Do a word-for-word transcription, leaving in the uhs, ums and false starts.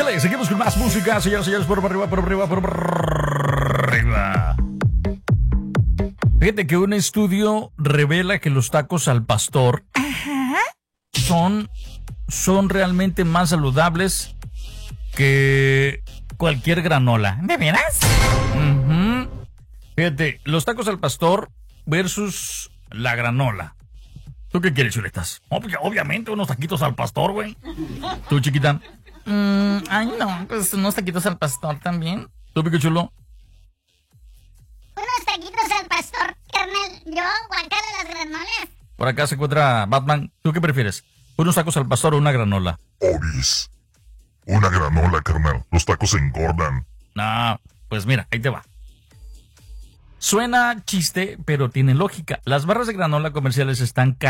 Échale, seguimos con más música, señoras y señores, por arriba, por arriba, por arriba. Fíjate que un estudio revela que los tacos al pastor Ajá. son, son realmente más saludables que cualquier granola. ¿De veras? Uh-huh. Fíjate, los tacos al pastor versus la granola. ¿Tú qué quieres, chuletas? Ob- obviamente unos taquitos al pastor, güey. ¿Tú, chiquita? Mm, ay, no, pues unos taquitos al pastor también. ¿Tú, pico chulo? Unos taquitos al pastor, carnal. Yo, guacala las granolas. Por acá se encuentra Batman. ¿Tú qué prefieres? ¿Unos tacos al pastor o una granola? Obis. Una granola, carnal. Los tacos engordan. No, pues mira, ahí te va. Suena chiste, pero tiene lógica. Las barras de granola comerciales están